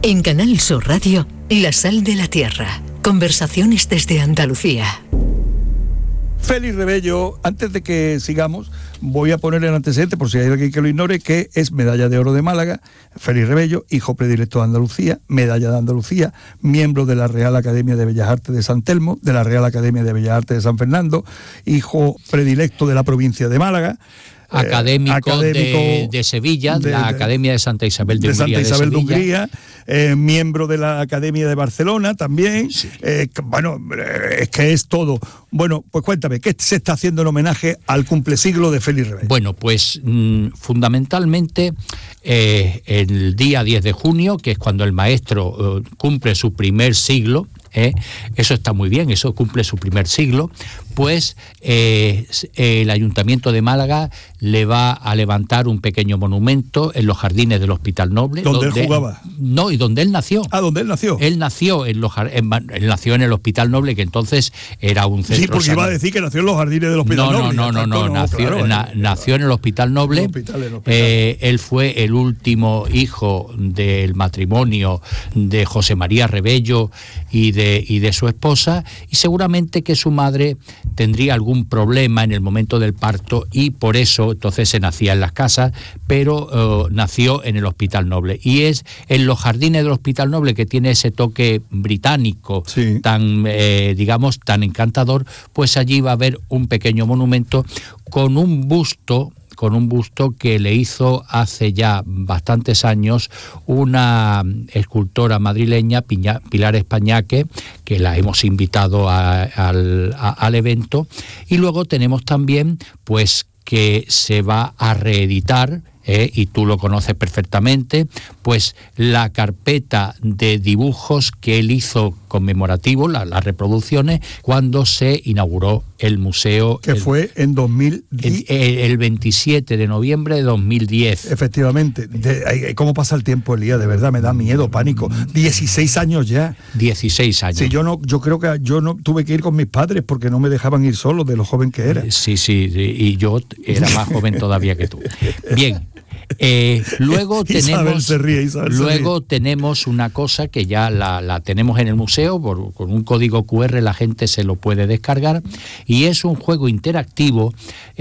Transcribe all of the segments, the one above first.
En Canal Sur Radio, La Sal de la Tierra. Conversaciones desde Andalucía. Félix Rebello, antes de que sigamos, voy a poner el antecedente, por si hay alguien que lo ignore, que es medalla de oro de Málaga. Félix Rebello, hijo predilecto de Andalucía, medalla de Andalucía, miembro de la Real Academia de Bellas Artes de San Telmo, de la Real Academia de Bellas Artes de San Fernando, hijo predilecto de la provincia de Málaga. Académico de Sevilla, de la Academia de Santa Isabel de Hungría. Santa Isabel de Hungría, miembro de la Academia de Barcelona también. Sí. Es que es todo. Bueno, pues cuéntame, ¿qué se está haciendo en homenaje al cumplesiglo de Félix Rebello? Bueno, pues fundamentalmente el día 10 de junio, que es cuando el maestro cumple su primer siglo, eso está muy bien, eso cumple su primer siglo, pues el Ayuntamiento de Málaga le va a levantar un pequeño monumento en los jardines del Hospital Noble. ¿Donde él jugaba? No, y donde él nació. Ah, ¿donde él nació? Él nació él nació en el Hospital Noble, que entonces era un centro. Sí, porque iba a decir que nació en los jardines del Hospital Noble. No, nació en el Hospital Noble. Él fue el último hijo del matrimonio de José María Rebello y de su esposa, y seguramente que su madre tendría algún problema en el momento del parto, y por eso entonces se nacía en las casas, pero nació en el Hospital Noble, y es en los jardines del Hospital Noble, que tiene ese toque británico, sí, tan digamos tan encantador. Pues allí va a haber un pequeño monumento con un busto que le hizo hace ya bastantes años una escultora madrileña, Pilar Españaque, que la hemos invitado al evento. Y luego tenemos también pues que se va a reeditar, y tú lo conoces perfectamente, pues la carpeta de dibujos que él hizo conmemorativo, las reproducciones, cuando se inauguró el museo. Que fue en 2010. El 27 de noviembre de 2010. Efectivamente. ¿Cómo pasa el tiempo, Elías? De verdad, me da miedo, pánico. 16 años ya. 16 años. Sí, yo creo que yo no tuve que ir con mis padres porque no me dejaban ir solo de lo joven que era. Sí, y yo era más joven todavía que tú. Bien. Luego tenemos una cosa que ya la tenemos en el museo, con un código QR la gente se lo puede descargar, y es un juego interactivo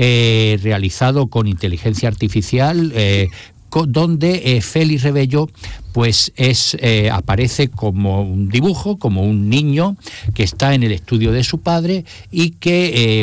realizado con inteligencia artificial, donde Félix Rebello pues aparece como un dibujo, como un niño que está en el estudio de su padre y que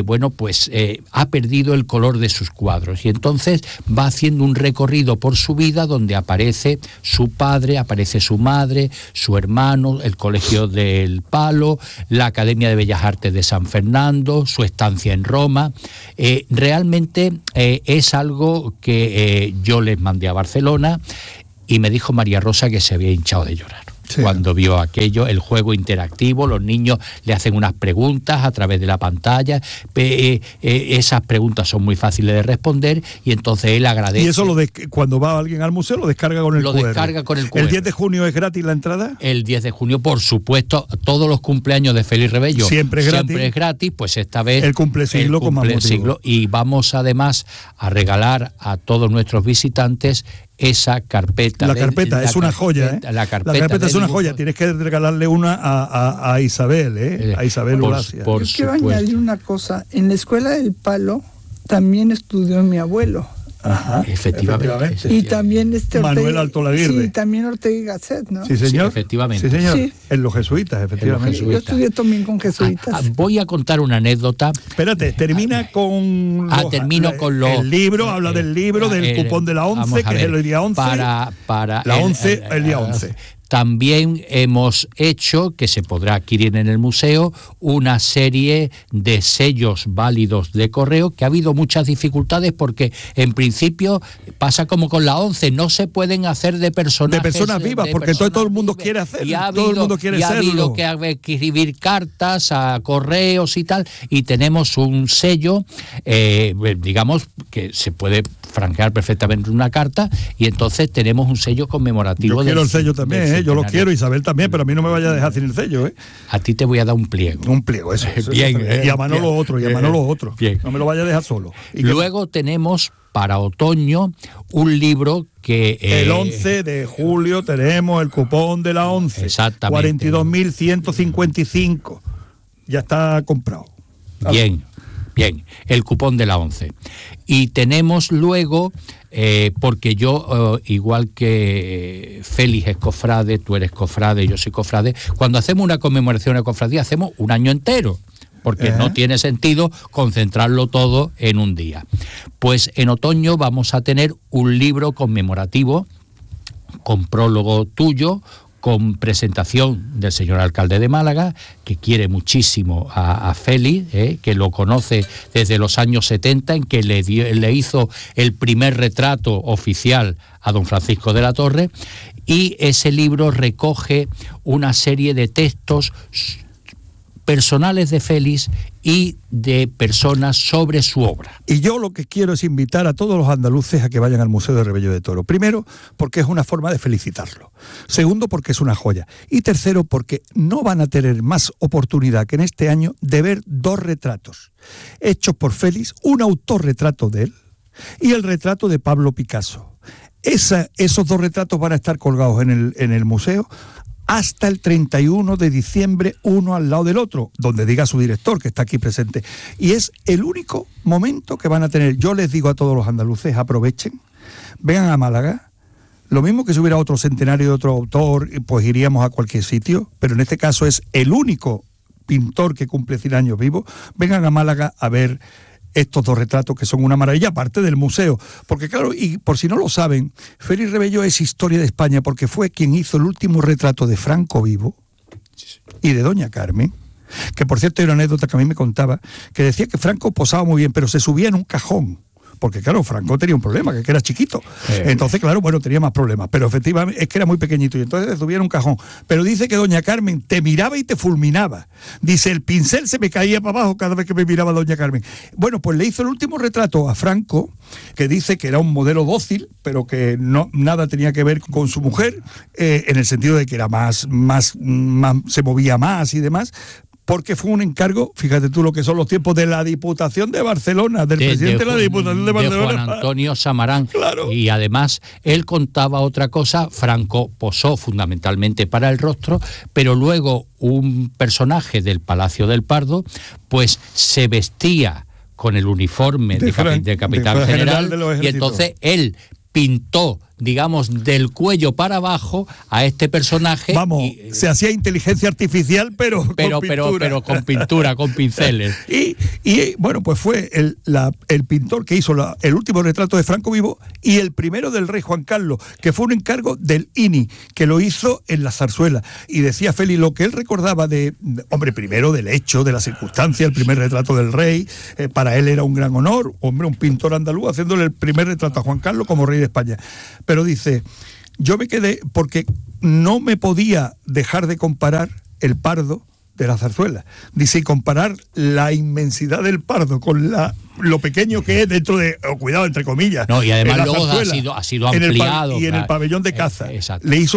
ha perdido el color de sus cuadros, y entonces va haciendo un recorrido por su vida donde aparece su padre, aparece su madre, su hermano, el Colegio del Palo, la Academia de Bellas Artes de San Fernando, su estancia en Roma. Realmente es algo que yo les mandé a Barcelona, y me dijo María Rosa que se había hinchado de llorar. Sí. Cuando vio aquello, el juego interactivo, los niños le hacen unas preguntas a través de la pantalla, esas preguntas son muy fáciles de responder, y entonces él agradece. ¿Y eso cuando va alguien al museo lo descarga con el QR? Lo descarga con el QR. ¿El 10 de junio es gratis la entrada? El 10 de junio, por supuesto, todos los cumpleaños de Félix Rebello siempre es gratis, pues esta vez el cumplesiglo con más motivo. Y vamos además a regalar a todos nuestros visitantes esa carpeta. La carpeta es una joya, La carpeta es una joya. Tienes que regalarle una a Isabel, a Isabel Ulacia. Yo quiero añadir una cosa. En la Escuela del Palo también estudió mi abuelo. Ajá, efectivamente. Y también Manuel Alto-Laguirre. Sí, también Ortega y Gasset, ¿no? Sí, señor. Sí, efectivamente. Sí, señor. Sí. En los jesuitas, efectivamente. Yo estudié también con jesuitas. Voy a contar una anécdota. Espérate, termina con... termino con los... El libro, habla del libro, del cupón de la 11, que es el día 11. Para la 11, el día 11. También hemos hecho, que se podrá adquirir en el museo, una serie de sellos válidos de correo, que ha habido muchas dificultades porque en principio pasa como con la 11, no se pueden hacer de personas vivas, porque todo el mundo quiere hacerlo, todo el mundo quiere serlo. Ha habido que escribir cartas a correos y tal, y tenemos un sello, digamos, que se puede franquear perfectamente una carta, y entonces tenemos un sello conmemorativo. Yo quiero el sello también, yo lo quiero, Isabel también, pero a mí no me vaya a dejar sin el sello, A ti te voy a dar un pliego. Un pliego, eso. Bien, y a Manolo otro, Bien. No me lo vaya a dejar solo. Luego tenemos para otoño un libro que... el 11 de julio tenemos el cupón de la 11. Exactamente. 42.155. Ya está comprado. Bien, el cupón de la 11. Y tenemos luego, porque yo, igual que Félix es cofrade, tú eres cofrade, yo soy cofrade, cuando hacemos una conmemoración de cofradía hacemos un año entero, porque no tiene sentido concentrarlo todo en un día. Pues en otoño vamos a tener un libro conmemorativo con prólogo tuyo, con presentación del señor alcalde de Málaga, que quiere muchísimo a Félix, que lo conoce desde los años 70, en que le hizo el primer retrato oficial a don Francisco de la Torre, y ese libro recoge una serie de textos personales de Félix y de personas sobre su obra. Y yo lo que quiero es invitar a todos los andaluces a que vayan al Museo de Rebello de Toro. Primero, porque es una forma de felicitarlo. Segundo, porque es una joya. Y tercero, porque no van a tener más oportunidad que en este año de ver dos retratos hechos por Félix, un autorretrato de él y el retrato de Pablo Picasso. Esos dos retratos van a estar colgados en el museo hasta el 31 de diciembre, uno al lado del otro, donde diga su director, que está aquí presente. Y es el único momento que van a tener. Yo les digo a todos los andaluces, aprovechen, vengan a Málaga. Lo mismo que si hubiera otro centenario de otro autor, pues iríamos a cualquier sitio, pero en este caso es el único pintor que cumple 100 años vivo. Vengan a Málaga a ver estos dos retratos que son una maravilla, aparte del museo. Porque claro, y por si no lo saben, Félix Rebello es historia de España porque fue quien hizo el último retrato de Franco vivo y de doña Carmen, que por cierto hay una anécdota que a mí me contaba, que decía que Franco posaba muy bien, pero se subía en un cajón. Porque claro, Franco tenía un problema, que era chiquito. Entonces, claro, bueno, tenía más problemas, pero efectivamente es que era muy pequeñito y entonces se subía en un cajón. Pero dice que doña Carmen te miraba y te fulminaba. Dice, el pincel se me caía para abajo cada vez que me miraba doña Carmen. Bueno, pues le hizo el último retrato a Franco, que dice que era un modelo dócil, pero que no nada tenía que ver con su mujer, en el sentido de que era más se movía más y demás. Porque fue un encargo, fíjate tú lo que son los tiempos de la Diputación de Barcelona, del presidente de la Diputación de Barcelona. De Juan Antonio Samarán. Claro. Y además, él contaba otra cosa. Franco posó fundamentalmente para el rostro, pero luego un personaje del Palacio del Pardo, pues se vestía con el uniforme de capitán general y entonces él pintó, digamos, del cuello para abajo a este personaje. Vamos, se hacía inteligencia artificial, pero con pintura, con pinceles. Y bueno, pues fue el pintor que hizo el último retrato de Franco vivo y el primero del rey Juan Carlos, que fue un encargo del INI, que lo hizo en la zarzuela. Y decía Félix lo que él recordaba primero del hecho, de la circunstancia, el primer retrato del rey, para él era un gran honor, un pintor andaluz haciéndole el primer retrato a Juan Carlos como rey de España. Pero dice, yo me quedé porque no me podía dejar de comparar el Pardo de la zarzuela. Dice, y comparar la inmensidad del Pardo con lo pequeño que es dentro de, cuidado, entre comillas. No, y además luego ha sido ampliado. En el pabellón de caza. Le hizo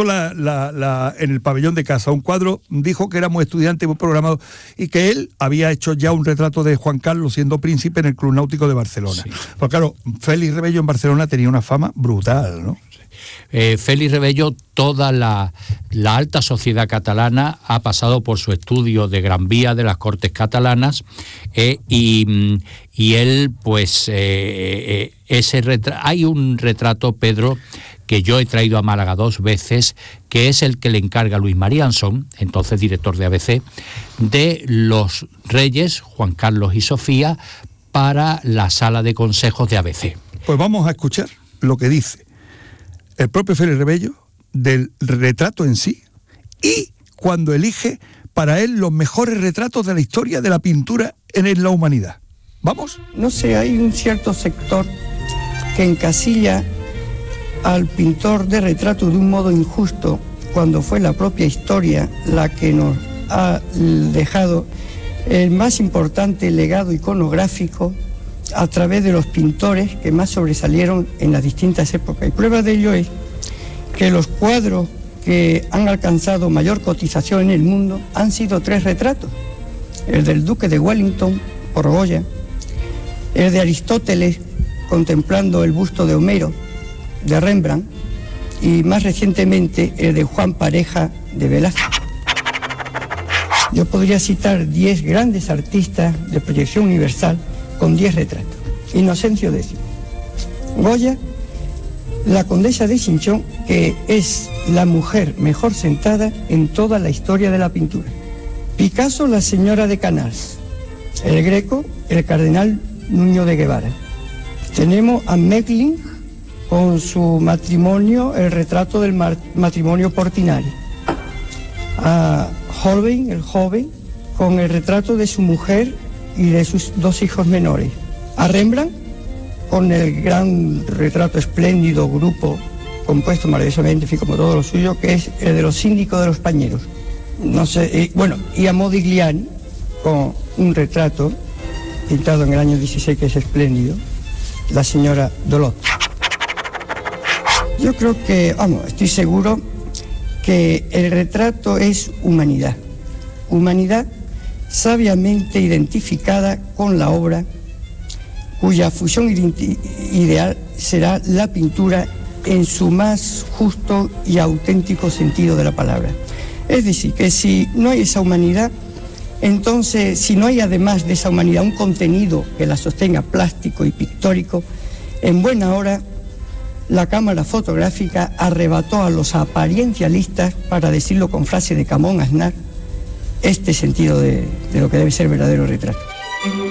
en el pabellón de caza un cuadro, dijo que era muy estudiante, muy programado, y que él había hecho ya un retrato de Juan Carlos siendo príncipe en el Club Náutico de Barcelona. Sí. Porque claro, Félix Rebello en Barcelona tenía una fama brutal, ¿no? Félix Rebello, toda la alta sociedad catalana ha pasado por su estudio de Gran Vía de las Cortes catalanas, y él, pues, hay un retrato, Pedro, que yo he traído a Málaga 2 veces, que es el que le encarga Luis María Ansón, entonces director de ABC, de los reyes Juan Carlos y Sofía para la sala de consejos de ABC. Pues vamos a escuchar lo que dice el propio Félix Rebello del retrato en sí y cuando elige para él los mejores retratos de la historia de la pintura en la humanidad. ¿Vamos? No sé, hay un cierto sector que encasilla al pintor de retrato de un modo injusto cuando fue la propia historia la que nos ha dejado el más importante legado iconográfico a través de los pintores que más sobresalieron en las distintas épocas. Y prueba de ello es que los cuadros que han alcanzado mayor cotización en el mundo han sido 3 retratos. El del duque de Wellington por Goya, el de Aristóteles contemplando el busto de Homero, de Rembrandt, y más recientemente el de Juan Pareja, de Velázquez. Yo podría citar 10 grandes artistas de proyección universal con 10 retratos. Inocencio X, Goya, la condesa de Chinchón, que es la mujer mejor sentada en toda la historia de la pintura. Picasso, la señora de Canals. El Greco, el cardenal Nuño de Guevara. Tenemos a Meckling con su matrimonio, el retrato del matrimonio Portinari. A Holbein, el joven, con el retrato de su mujer y de sus 2 hijos menores. A Rembrandt, con el gran retrato espléndido, grupo, compuesto maravillosamente, como todo lo suyo, que es el de los síndicos de los pañeros. No sé, y a Modigliani, con un retrato pintado en el año 16, que es espléndido, la señora Dolot. Yo creo que, estoy seguro que el retrato es humanidad. Humanidad sabiamente identificada con la obra, cuya fusión ideal será la pintura en su más justo y auténtico sentido de la palabra. Es decir, que si no hay esa humanidad, entonces, si no hay además de esa humanidad un contenido que la sostenga plástico y pictórico, en buena hora la cámara fotográfica arrebató a los apariencialistas, para decirlo con frase de Camón Aznar, este sentido de lo que debe ser verdadero retrato.